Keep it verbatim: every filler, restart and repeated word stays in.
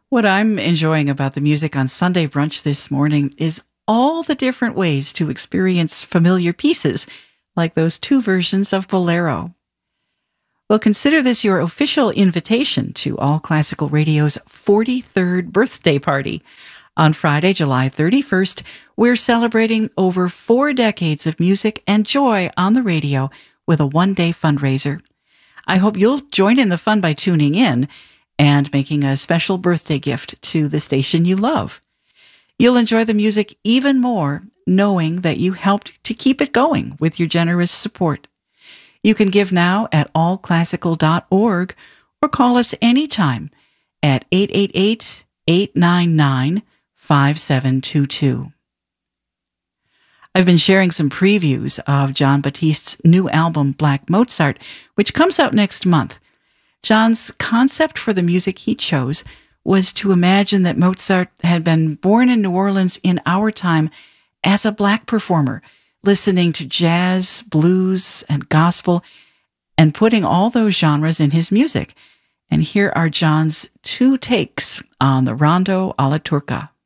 What I'm enjoying about the music on Sunday Brunch this morning is all the different ways to experience familiar pieces, like those two versions of Bolero. Well, consider this your official invitation to All Classical Radio's forty-third birthday party. On Friday, July thirty-first, we're celebrating over four decades of music and joy on the radio with a one-day fundraiser. I hope you'll join in the fun by tuning in and making a special birthday gift to the station you love. You'll enjoy the music even more knowing that you helped to keep it going with your generous support. You can give now at all classical dot org or call us anytime at eight eight eight, eight nine nine, five seven two two. I've been sharing some previews of Jon Batiste's new album, Black Mozart, which comes out next month. Jon's concept for the music he chose was to imagine that Mozart had been born in New Orleans in our time as a black performer, listening to jazz, blues, and gospel, and putting all those genres in his music. And here are Jon's two takes on the Rondo alla Turca.